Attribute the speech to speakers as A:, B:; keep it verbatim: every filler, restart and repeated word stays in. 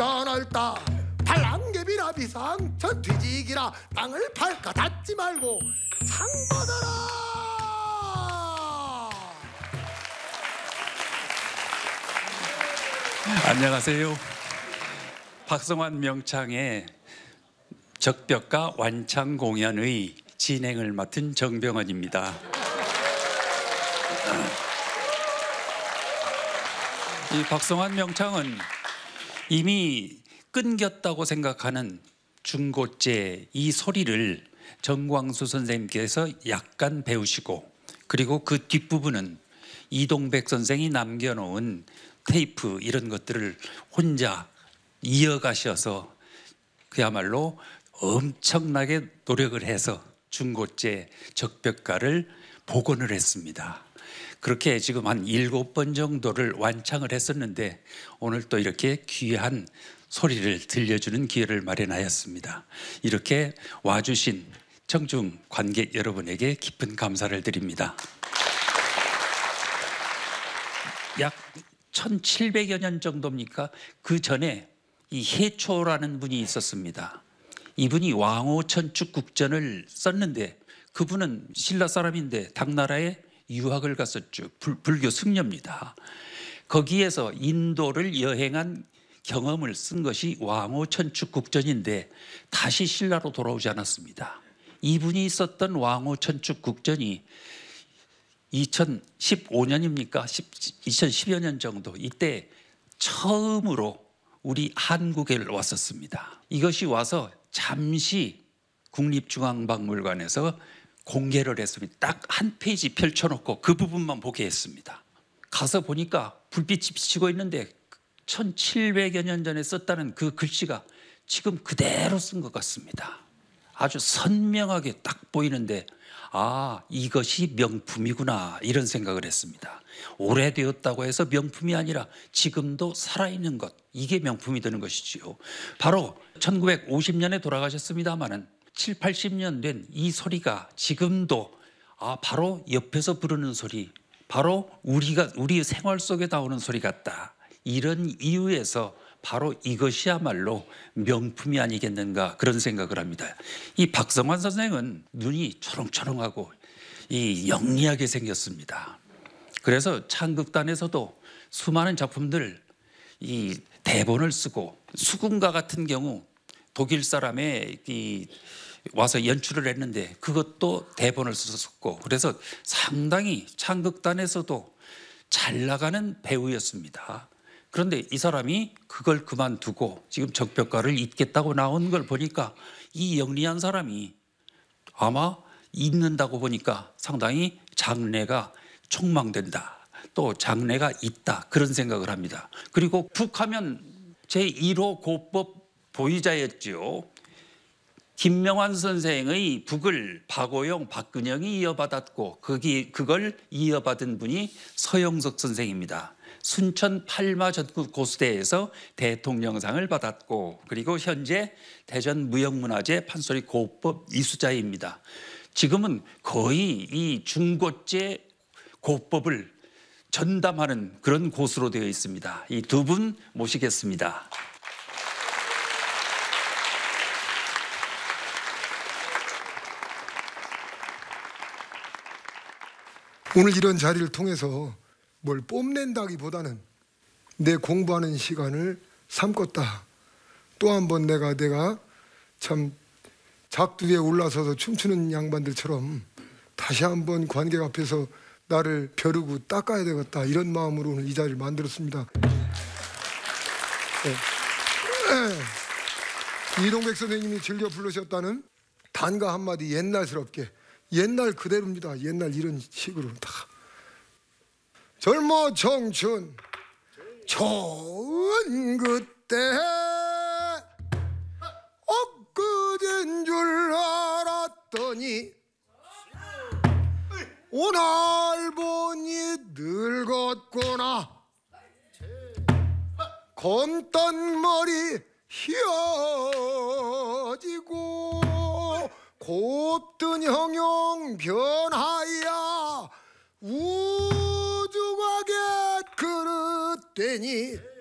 A: 떠날다 팔랑개비라 비상천 뒤지기라 땅을 팔까 닿지 말고 상 받아라.
B: 안녕하세요. 박성환 명창의 적벽가 완창 공연의 진행을 맡은 정병헌입니다. 이 박성환 명창은 이미 끊겼다고 생각하는 중고재 이 소리를 정광수 선생님께서 약간 배우시고, 그리고 그 뒷부분은 이동백 선생이 남겨놓은 테이프 이런 것들을 혼자 이어가셔서 그야말로 엄청나게 노력을 해서 중고재 적벽가를 복원을 했습니다. 그렇게 지금 한 일곱 번 정도를 완창을 했었는데 오늘 또 이렇게 귀한 소리를 들려주는 기회를 마련하였습니다. 이렇게 와주신 청중 관객 여러분에게 깊은 감사를 드립니다. 약 천칠백여 년 정도입니까? 그 전에 이 해초라는 분이 있었습니다. 이분이 왕호천축국전을 썼는데 그분은 신라 사람인데 당나라에 유학을 갔었죠. 불, 불교 승려입니다. 거기에서 인도를 여행한 경험을 쓴 것이 왕호천축국전인데 다시 신라로 돌아오지 않았습니다. 이분이 썼던 왕호천축국전이 이천십오 년입니까? 이천십여 년 정도 이때 처음으로 우리 한국에 왔었습니다. 이것이 와서 잠시 국립중앙박물관에서 공개를 했습니다. 딱 한 페이지 펼쳐놓고 그 부분만 보게 했습니다. 가서 보니까 불빛이 비치고 있는데 천칠백여 년 전에 썼다는 그 글씨가 지금 그대로 쓴 것 같습니다. 아주 선명하게 딱 보이는데 아, 이것이 명품이구나 이런 생각을 했습니다. 오래되었다고 해서 명품이 아니라 지금도 살아있는 것, 이게 명품이 되는 것이지요. 바로 천구백오십 년에 돌아가셨습니다마는 칠, 팔십 년 된 이 소리가 지금도 아, 바로 옆에서 부르는 소리, 바로 우리가 우리 생활 속에 나오는 소리 같다. 이런 이유에서 바로 이것이야말로 명품이 아니겠는가 그런 생각을 합니다. 이 박성환 선생은 눈이 초롱초롱하고 이 영리하게 생겼습니다. 그래서 창극단에서도 수많은 작품들 이 대본을 쓰고 수군가 같은 경우 독일 사람의 이 와서 연출을 했는데 그것도 대본을 썼고 그래서 상당히 창극단에서도 잘 나가는 배우였습니다. 그런데 이 사람이 그걸 그만두고 지금 적벽가를 잇겠다고 나온 걸 보니까 이 영리한 사람이 아마 잇는다고 보니까 상당히 장래가 촉망된다. 또 장래가 있다. 그런 생각을 합니다. 그리고 북하면 제일 호 고법 보유자였죠. 김명환 선생의 북을 박오영, 박근영이 이어받았고 거기 그걸 이어받은 분이 서영석 선생입니다. 순천 팔마 전국 고수대에서 대통령상을 받았고 그리고 현재 대전 무형문화재 판소리 고법 이수자입니다. 지금은 거의 이 중고재 고법을 전담하는 그런 고수로 되어 있습니다. 이 두 분 모시겠습니다.
A: 오늘 이런 자리를 통해서 뭘 뽐낸다기보다는 내 공부하는 시간을 삼궜다. 또 한 번 내가 내가 참 작두에 올라서서 춤추는 양반들처럼 다시 한번 관객 앞에서 나를 벼르고 닦아야 되겠다. 이런 마음으로 오늘 이 자리를 만들었습니다. 네. 네. 이동백 선생님이 즐겨 부르셨다는 단가 한마디 옛날스럽게 옛날 그대로입니다. 옛날 이런 식으로 다 젊어 청춘 좋은 그때 엊그제인 줄 알았더니 오늘 보니 늙었구나. 검던 머리 휘어지고 곱든 형용 변하여 우주가게 그릇되니